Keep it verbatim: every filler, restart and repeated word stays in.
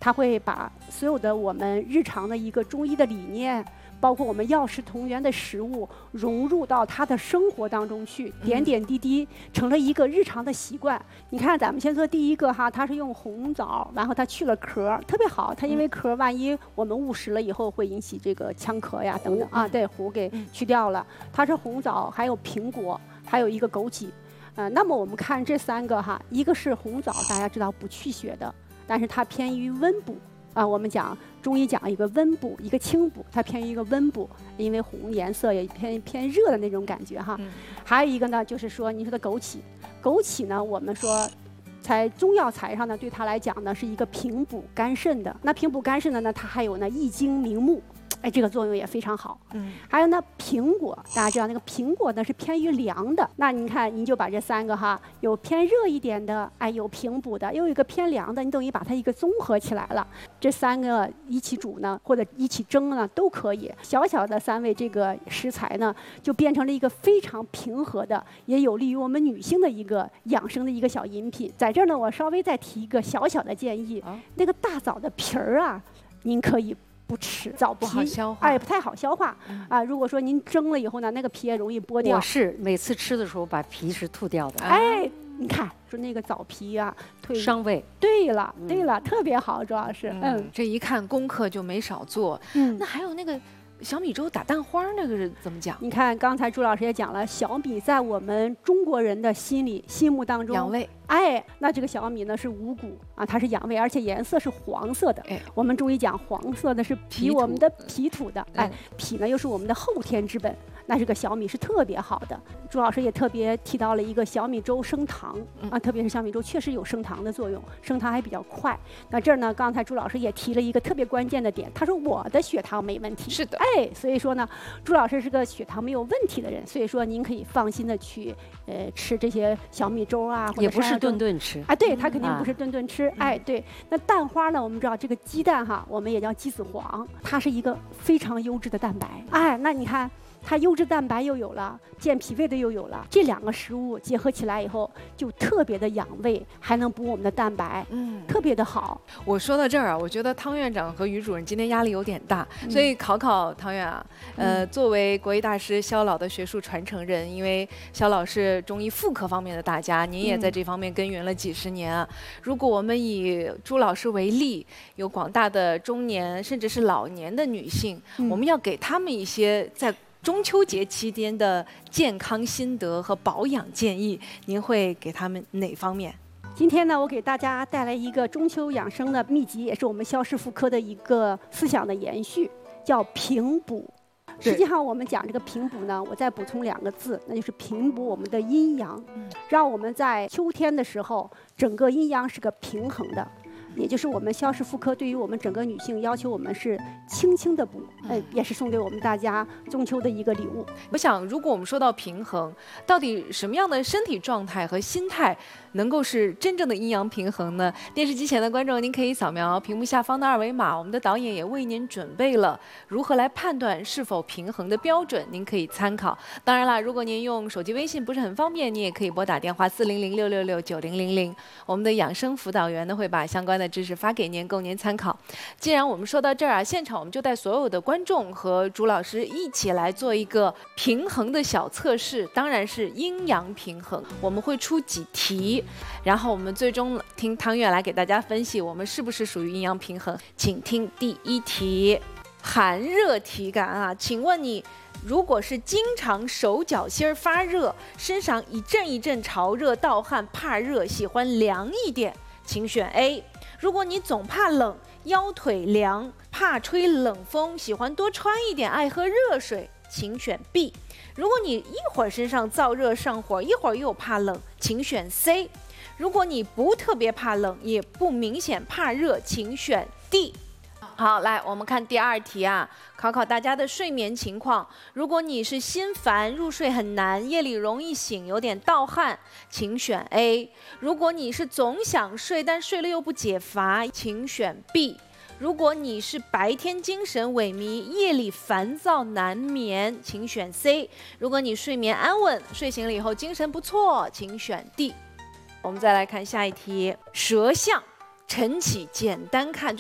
它会把所有的我们日常的一个中医的理念，包括我们药食同源的食物，融入到他的生活当中去，点点滴滴成了一个日常的习惯。你看，咱们先做第一个哈，它是用红枣，然后它去了壳，特别好。它因为壳万一我们误食了以后，会引起这个呛咳呀等等啊，对，核给去掉了。它是红枣，还有苹果，还有一个枸杞。呃，那么我们看这三个哈，一个是红枣，大家知道不去血的，但是它偏于温补。啊，我们讲中医讲一个温补，一个清补，它偏于一个温补，因为红颜色也偏偏热的那种感觉哈。嗯、还有一个呢，就是说你说的枸杞，枸杞呢，我们说在中药材上呢，对它来讲呢是一个平补肝肾的。那平补肝肾的呢，它还有呢益精明目。哎，这个作用也非常好。嗯，还有呢，苹果，大家知道那个苹果呢是偏于凉的。那您看，您就把这三个哈，有偏热一点的，哎，有平补的，又有一个偏凉的，你等于把它一个综合起来了。这三个一起煮呢，或者一起蒸呢，都可以。小小的三味这个食材呢，就变成了一个非常平和的，也有利于我们女性的一个养生的一个小饮品。在这儿呢，我稍微再提一个小小的建议，啊、那个大枣的皮儿啊，您可以。不吃枣皮， 不好消化， 哎，不太好消化、嗯、啊。如果说您蒸了以后呢，那个皮也容易剥掉。 我是每次吃的时候把皮是吐掉的。 哎，你看，说那个枣皮啊，退伤胃。 对了，对了，嗯、特别好，主要是，嗯， 嗯这一看功课就没少做。嗯，那还有那个。小米粥打蛋花那个是怎么讲？ 你看，刚才朱老师也讲了，小米在我们中国人的心里、心目当中养胃。 哎，那这个小米呢是五谷啊，它是养胃，而且颜色是黄色的。哎，我们中医讲黄色的是脾我们的脾土的，哎，脾呢又是我们的后天之本。那这个小米是特别好的。朱老师也特别提到了一个小米粥升糖啊，特别是小米粥确实有升糖的作用，升糖还比较快。那这儿呢，刚才朱老师也提了一个特别关键的点，他说我的血糖没问题。 是的， 哎，所以说呢，朱老师是个血糖没有问题的人，所以说您可以放心的去呃吃这些小米粥啊，或者也不是顿顿吃啊，对，它肯定不是顿顿吃。嗯、哎，对，那蛋花呢，我们知道这个鸡蛋哈，我们也叫鸡子黄，它是一个非常优质的蛋白。哎，那你看。它优质蛋白又有了，健脾胃的又有了，这两个食物结合起来以后，就特别的养胃，还能补我们的蛋白，嗯，特别的好。 我说到这儿啊，我觉得汤院长和于主任今天压力有点大，嗯、所以考考汤院啊，呃，嗯、作为国医大师肖老的学术传承人，因为肖老是中医妇科方面的大家，您也在这方面耕耘了几十年啊。嗯、如果我们以朱老师为例，有广大的中年甚至是老年的女性，嗯、我们要给她们一些在中秋节期间的健康心得和保养建议，您会给他们哪方面？ 今天呢，我给大家带来一个中秋养生的秘籍，也是我们肖氏妇科的一个思想的延续，叫平补。实际上，我们讲这个平补呢，我再补充两个字，那就是平补我们的阴阳，让我们在秋天的时候，整个阴阳是个平衡的。也就是我们肖氏妇科对于我们整个女性要求，我们是轻轻的补，呃，也是送给我们大家中秋的一个礼物。 我想，如果我们说到平衡，到底什么样的身体状态和心态能够是真正的阴阳平衡呢？电视机前的观众，您可以扫描屏幕下方的二维码，我们的导演也为您准备了如何来判断是否平衡的标准，您可以参考。当然了，如果您用手机微信不是很方便，你也可以拨打电话四零零六六六九零零零，我们的养生辅导员呢会把相关的的知识发给您，供您参考。既然我们说到这儿啊，现场我们就带所有的观众和朱老师一起来做一个平衡的小测试，当然是阴阳平衡。我们会出几题，然后我们最终听汤院来给大家分析我们是不是属于阴阳平衡。请听第一题，寒热体感啊，请问你如果是经常手脚心发热，身上一阵一阵潮热、盗汗、怕热，喜欢凉一点，请选 A。如果你总怕冷，腰腿凉，怕吹冷风，喜欢多穿一点，爱喝热水，请选 B。如果你一会儿身上燥热上火，一会儿又怕冷，请选 C。如果你不特别怕冷，也不明显怕热，请选 D。好，来我们看第二题啊，考考大家的睡眠情况。如果你是心烦、入睡很难，夜里容易醒，有点盗汗，请选 A。如果你是总想睡，但睡了又不解乏，请选 B。如果你是白天精神萎靡，夜里烦躁难眠，请选 C。如果你睡眠安稳，睡醒了以后精神不错，请选 D。我们再来看下一题，舌象晨起简单看。